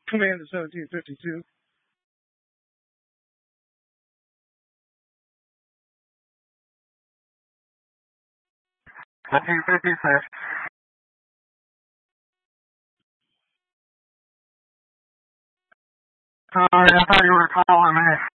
Command to 1752. 1756. Sorry, I thought you were calling me.